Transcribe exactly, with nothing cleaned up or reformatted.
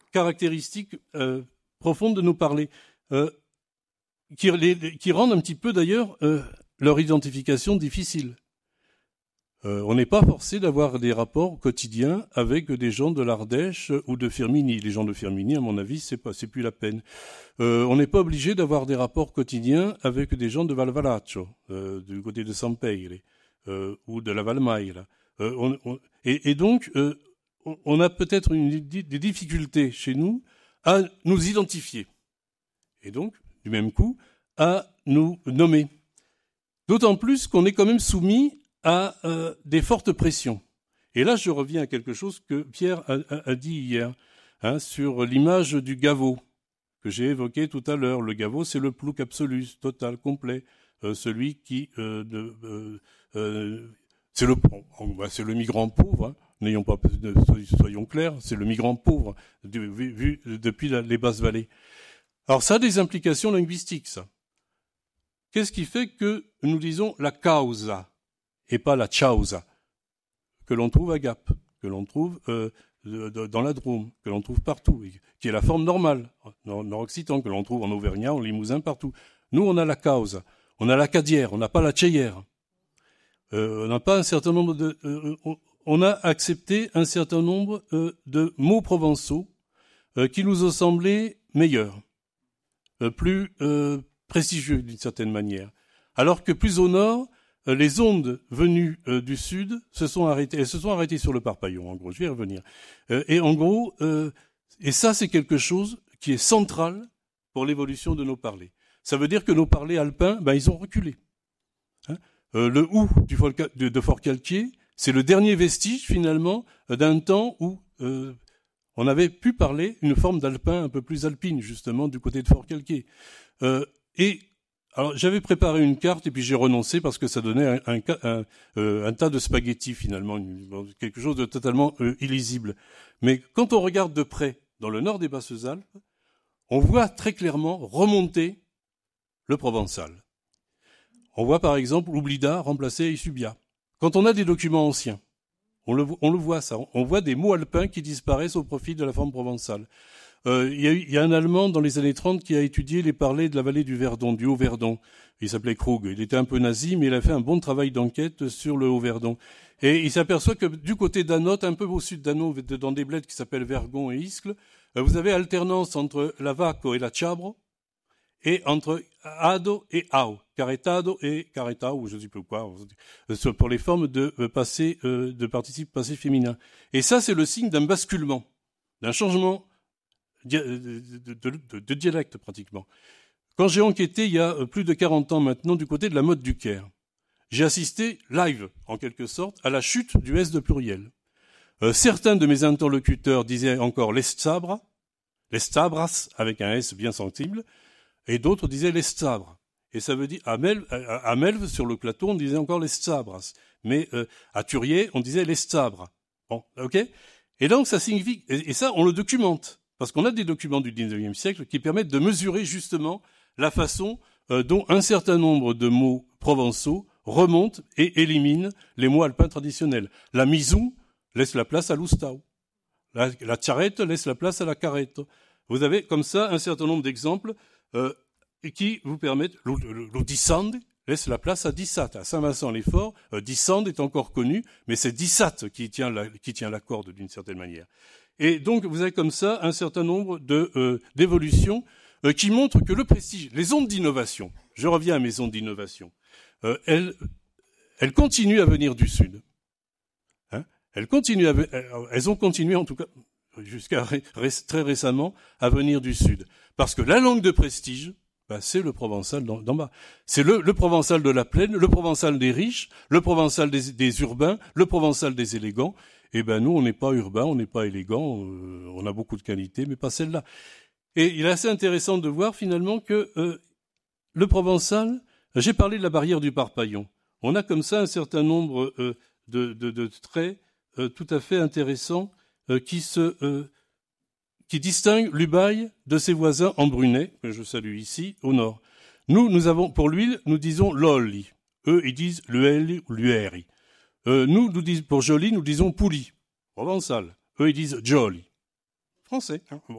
caractéristiques euh, profondes de nos parlers, euh, qui, les, qui rendent un petit peu d'ailleurs euh, leur identification difficile. Euh, on n'est pas forcé d'avoir des rapports quotidiens avec des gens de l'Ardèche ou de Firminy. Les gens de Firminy, à mon avis, c'est pas, c'est plus la peine. Euh, on n'est pas obligé d'avoir des rapports quotidiens avec des gens de Valvalaccio, euh, du côté de Sampeire, euh, ou de la Valmaire. Euh, on, on, et, et donc, euh, on a peut-être une, des difficultés chez nous à nous identifier. Et donc, du même coup, à nous nommer. D'autant plus qu'on est quand même soumis à euh, des fortes pressions. Et là, je reviens à quelque chose que Pierre a, a, a dit hier, hein, sur l'image du gaveau, que j'ai évoqué tout à l'heure. Le gaveau, c'est le plouc absolu, total, complet, euh, celui qui... Euh, de, euh, euh, c'est, le, c'est le migrant pauvre, hein, n'ayons pas, soyons clairs, c'est le migrant pauvre, vu, vu depuis la, les basses vallées. Alors ça a des implications linguistiques, ça. Qu'est-ce qui fait que nous disons la causa et pas la causa, que l'on trouve à Gap, que l'on trouve euh, dans la Drôme, que l'on trouve partout, qui est la forme normale, en nord-occitan, que l'on trouve en Auvergnat, en Limousin, partout. Nous, on a la causa, on a la cadière, on n'a pas la tchèyère. Euh, on n'a pas un certain nombre de... Euh, on, on a accepté un certain nombre euh, de mots provençaux euh, qui nous ont semblé meilleurs, euh, plus euh, prestigieux d'une certaine manière. Alors que plus au nord, euh, les ondes venues euh, du sud se sont arrêtées. Elles se sont arrêtées sur le Parpaillon, en gros, je vais y revenir. Euh, et en gros, euh, et ça c'est quelque chose qui est central pour l'évolution de nos parlers. Ça veut dire que nos parlers alpins, ben, ils ont reculé. Hein euh, le ou du Fort- de, de Forcalquier, c'est le dernier vestige finalement d'un temps où euh, on avait pu parler une forme d'alpin un peu plus alpine, justement, du côté de Forcalquier. Euh, et alors j'avais préparé une carte et puis j'ai renoncé parce que ça donnait un, un, un, euh, un tas de spaghettis finalement, quelque chose de totalement euh, illisible. Mais quand on regarde de près dans le nord des Basses-Alpes, on voit très clairement remonter le provençal. On voit par exemple Oublida remplacer Isubia. Quand on a des documents anciens, on le, on le voit ça, on voit des mots alpins qui disparaissent au profit de la forme provençale. Euh, il y a eu, il y a un Allemand dans les années trente qui a étudié les parlers de la vallée du Verdon, du Haut-Verdon. Il s'appelait Krug. Il était un peu nazi, mais il a fait un bon travail d'enquête sur le Haut-Verdon. Et il s'aperçoit que du côté d'Annot, un peu au sud d'Annot, dans des bleds qui s'appellent Vergon et Iscle, vous avez alternance entre la Vaco et la Chabro, et entre ado et ao, caretado et caretao, je ne sais plus quoi, pour les formes de passé, de participe passé féminin. Et ça, c'est le signe d'un basculement, d'un changement de, de, de, de dialecte pratiquement. Quand j'ai enquêté il y a plus de quarante ans maintenant du côté de la Motte du Caire, j'ai assisté live, en quelque sorte, à la chute du S de pluriel. Euh, certains de mes interlocuteurs disaient encore les sabres, les sabras, avec un S bien sensible, et d'autres disaient les sabres. Et ça veut dire, à Melve, à Melve, sur le plateau, on disait encore les sabras. Mais euh, à Turier, on disait les sabres. Bon, ok. Et donc, ça signifie, et, et ça, on le documente. Parce qu'on a des documents du dix-neuvième siècle qui permettent de mesurer justement la façon euh, dont un certain nombre de mots provençaux remontent et éliminent les mots alpins traditionnels. La misou laisse la place à l'oustau. La, la charrette laisse la place à la carrette. Vous avez comme ça un certain nombre d'exemples euh, qui vous permettent... Le, le, le dissande laisse la place à dissat. À Saint-Vincent-les-Forts, euh, dissande est encore connu, mais c'est dissat qui tient la, qui tient la corde d'une certaine manière. Et donc, vous avez comme ça un certain nombre de, euh, d'évolutions euh, qui montrent que le prestige, les ondes d'innovation, je reviens à mes ondes d'innovation, euh, elles, elles continuent à venir du Sud. Hein, elles, continuent à, elles ont continué, en tout cas, jusqu'à ré, ré, très récemment, à venir du Sud. Parce que la langue de prestige, ben, c'est le provençal d'en, d'en bas. C'est le, le provençal de la plaine, le provençal des riches, le provençal des, des urbains, le provençal des élégants. Eh ben nous, on n'est pas urbain, on n'est pas élégant, euh, on a beaucoup de qualités, mais pas celle-là. Et il est assez intéressant de voir finalement que euh, le provençal, j'ai parlé de la barrière du Parpaillon. On a comme ça un certain nombre euh, de, de, de traits euh, tout à fait intéressants euh, qui se euh, qui distinguent l'Ubaye de ses voisins en Brunet, que je salue ici, au nord. Nous, nous avons pour l'huile, nous disons l'olli. Eux, ils disent l'ueli ou l'ueri. Euh, nous, nous disons, pour joli, nous disons pouli, provençal. Eux, ils disent jolly. Français. Hein.